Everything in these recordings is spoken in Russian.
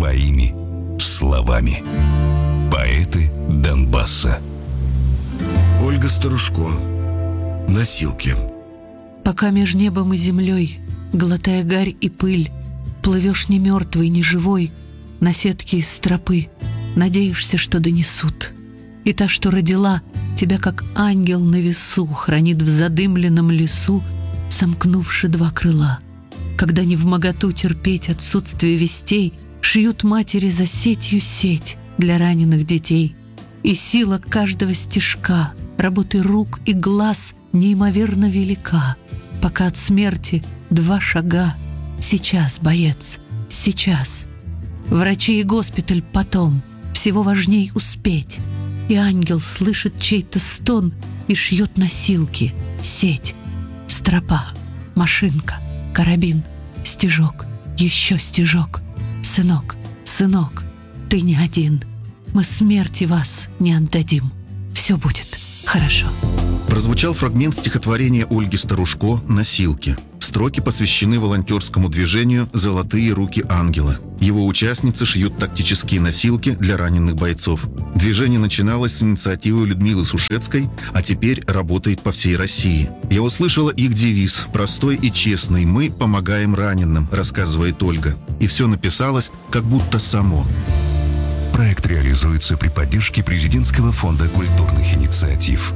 своими словами. Поэты Донбасса. Ольга Старушко. Носилки. Пока меж небом и землей, глотая гарь и пыль, плывешь не мертвый, не живой, на сетке из стропы, надеешься, что донесут. И та, что родила, тебя как ангел на весу хранит в задымленном лесу, сомкнувши два крыла. Когда невмоготу терпеть отсутствие вестей, шьют матери за сетью сеть для раненых детей. И сила каждого стежка, работы рук и глаз неимоверно велика. Пока от смерти 2 шага. Сейчас, боец, сейчас. Врачи и госпиталь потом. Всего важней успеть. И ангел слышит чей-то стон и шьет носилки, сеть, стропа, машинка, карабин, стежок, еще стежок. Сынок, сынок, ты не один. Мы смерти вас не отдадим. Все будет хорошо. Прозвучал фрагмент стихотворения Ольги Старушко «Носилки». Строки посвящены волонтерскому движению «Золотые руки ангела». Его участницы шьют тактические носилки для раненых бойцов. Движение начиналось с инициативы Людмилы Сушецкой, а теперь работает по всей России. Я услышала их девиз, простой и честный: «Мы помогаем раненым», рассказывает Ольга. И все написалось как будто само. Проект реализуется при поддержке Президентского фонда культурных инициатив.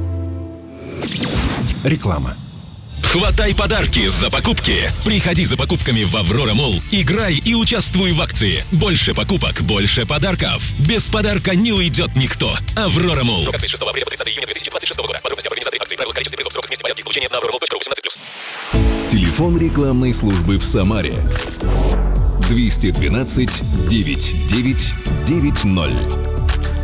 Реклама. Хватай подарки за покупки. Приходи за покупками в Аврора Молл. Играй и участвуй в акции. Больше покупок, больше подарков. Без подарка не уйдет никто. Аврора Молл. Срок акции с 6 апреля по 30 июня 2026 года. Подробности об организации акции, правила, количество призов, срок вместе порядке получения на avroramall.ru 18+. Телефон рекламной службы в Самаре. 212 99 90.